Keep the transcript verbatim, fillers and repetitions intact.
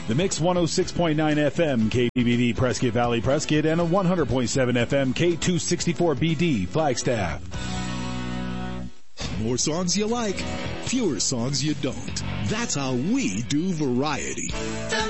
The Mix one oh six point nine F M, K B B D, Prescott Valley, Prescott, and a one hundred point seven F M, K two sixty-four B D, Flagstaff. More songs you like, fewer songs you don't. That's how we do variety.